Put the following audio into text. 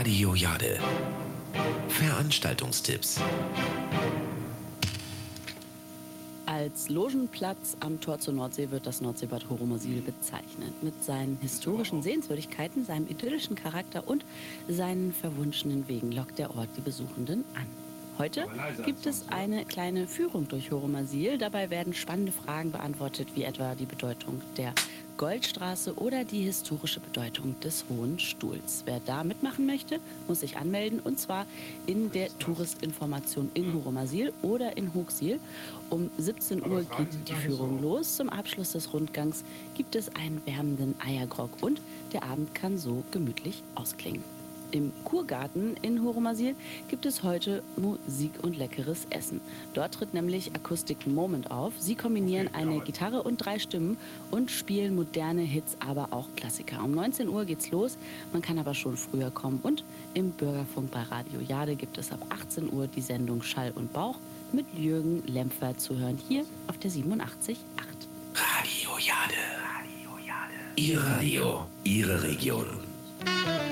Radio Jade. Veranstaltungstipps. Als Logenplatz am Tor zur Nordsee wird das Nordseebad Horomosil bezeichnet. Mit seinen historischen Sehenswürdigkeiten, seinem idyllischen Charakter und seinen verwunschenen Wegen lockt der Ort die Besuchenden an. Heute gibt es eine kleine Führung durch Horomosil. Dabei werden spannende Fragen beantwortet, wie etwa die Bedeutung der Goldstraße oder die historische Bedeutung des Hohen Stuhls. Wer da mitmachen möchte, muss sich anmelden, und zwar in der Touristinformation in Horomosil oder in Hochsiel. Um 17 Uhr geht die Führung los. Zum Abschluss des Rundgangs gibt es einen wärmenden Eiergrog und der Abend kann so gemütlich ausklingen. Im Kurgarten in Horomosil gibt es heute Musik und leckeres Essen. Dort tritt nämlich Acoustic Moment auf. Sie kombinieren eine Gitarre und 3 Stimmen und spielen moderne Hits, aber auch Klassiker. Um 19 Uhr geht's los, man kann aber schon früher kommen. Und im Bürgerfunk bei Radio Jade gibt es ab 18 Uhr die Sendung Schall und Bauch mit Jürgen Lempfer zu hören, hier auf der 87.8. Radio Jade. Radio Jade. Ihr Radio, Ihre Region.